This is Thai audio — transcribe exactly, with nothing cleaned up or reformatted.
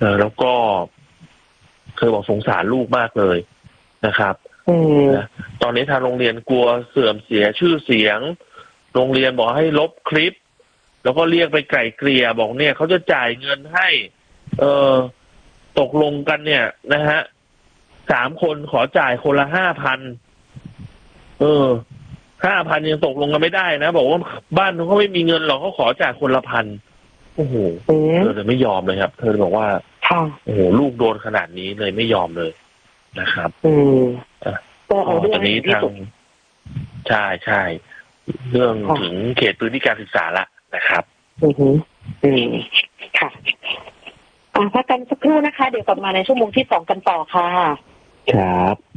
เออแล้วก็เธอบอกสงสารลูกมากเลยนะครับนะตอนนี้ทางโรงเรียนกลัวเสื่อมเสียชื่อเสียงโรงเรียนบอกให้ลบคลิปแล้วก็เรียกไปไกล่เกลี่ยบอกเนี่ยเขาจะจ่ายเงินให้เออตกลงกันเนี่ยนะฮะสามคนขอจ่ายคนละห้าพันเออห้าพันยังตกลงกันไม่ได้นะบอกว่าบ้านเขาไม่มีเงินหรอกเขาขอจ่ายคนละพันโอ้โหเธอจะไม่ยอมเลยครับเธอบอกว่าโอ้โหลูกโดนขนาดนี้เลยไม่ยอมเลยนะครับอืมอ่ะตอนนี้ทางใช่ใช่เรื่องถึงเขตพื้นที่การศึกษาละนะครับอือฮึอืมค่ะอ่าพักกันสักครู่นะคะเดี๋ยวกลับมาในชั่วโมงที่สองกันต่อค่ะครับ